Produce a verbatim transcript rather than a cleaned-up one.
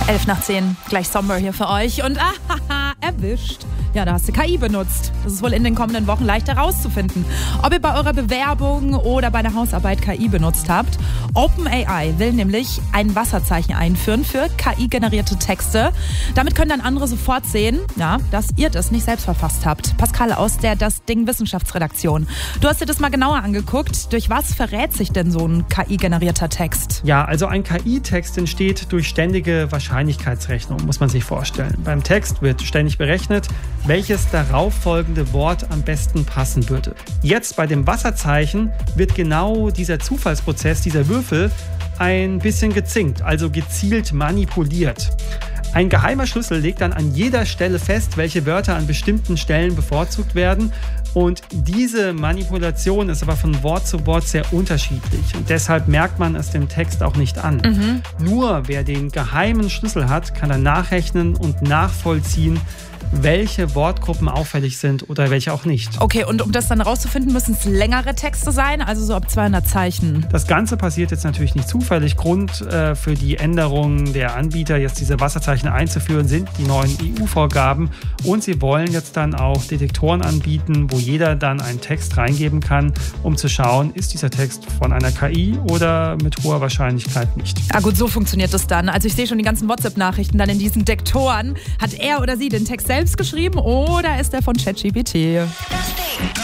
elf nach zehn, gleich Sommer hier für euch. Und ah, erwischt. Ja, da hast du K I benutzt. Das ist wohl in den kommenden Wochen leicht herauszufinden, ob ihr bei eurer Bewerbung oder bei der Hausarbeit K I benutzt habt. OpenAI will nämlich ein Wasserzeichen einführen für K I-generierte Texte. Damit können dann andere sofort sehen, ja, dass ihr das nicht selbst verfasst habt. Pascal aus der Das Ding Wissenschaftsredaktion. Du hast dir das mal genauer angeguckt. Durch was verrät sich denn so ein K I-generierter Text? Ja, also ein K I-Text entsteht durch ständige Wahrscheinlichkeitsrechnung, muss man sich vorstellen. Beim Text wird ständig berechnet, welches darauffolgende Wort am besten passen würde. Jetzt bei dem Wasserzeichen wird genau dieser Zufallsprozess, dieser Würfel, ein bisschen gezinkt, also gezielt manipuliert. Ein geheimer Schlüssel legt dann an jeder Stelle fest, welche Wörter an bestimmten Stellen bevorzugt werden. Und diese Manipulation ist aber von Wort zu Wort sehr unterschiedlich. Und deshalb merkt man es dem Text auch nicht an. Mhm. Nur wer den geheimen Schlüssel hat, kann dann nachrechnen und nachvollziehen, welche Wortgruppen auffällig sind oder welche auch nicht. Okay, und um das dann rauszufinden, müssen es längere Texte sein, also so ab zweihundert Zeichen. Das Ganze passiert jetzt natürlich nicht zufällig. Grund äh, für die Änderungen der Anbieter, jetzt diese Wasserzeichen einzuführen, sind die neuen E U-Vorgaben. Und sie wollen jetzt dann auch Detektoren anbieten, wo jeder dann einen Text reingeben kann, um zu schauen, ist dieser Text von einer K I oder mit hoher Wahrscheinlichkeit nicht. Ah gut, so funktioniert das dann. Also ich sehe schon die ganzen WhatsApp-Nachrichten dann in diesen Detektoren. Hat er oder sie den Text selbst geschrieben oder ist er von ChatGPT?